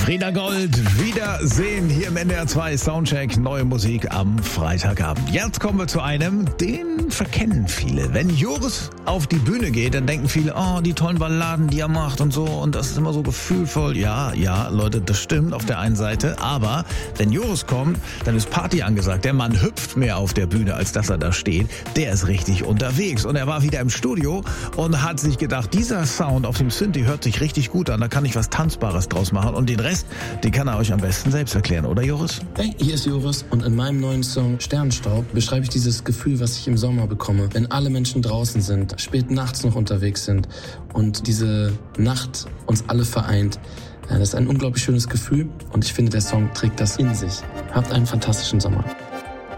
Frieda Gold, Wiedersehen hier im NDR 2 Soundcheck, neue Musik am Freitagabend. Jetzt kommen wir zu einem, den verkennen viele. Wenn Joris auf die Bühne geht, dann denken viele, oh, die tollen Balladen, die er macht und so, und das ist immer so gefühlvoll. Ja, Leute, das stimmt auf der einen Seite, aber wenn Joris kommt, dann ist Party angesagt. Der Mann hüpft mehr auf der Bühne, als dass er da steht. Der ist richtig unterwegs und er war wieder im Studio und hat sich gedacht, dieser Sound auf dem Synthi hört sich richtig gut an, da kann ich was Tanzbares draus machen, und den Rest, den kann er euch am besten selbst erklären, oder Joris? Hey, hier ist Joris und in meinem neuen Song Sternstaub beschreibe ich dieses Gefühl, was ich im Sommer bekomme, wenn alle Menschen draußen sind, spät nachts noch unterwegs sind und diese Nacht uns alle vereint. Das ist ein unglaublich schönes Gefühl und ich finde, der Song trägt das in sich. Habt einen fantastischen Sommer.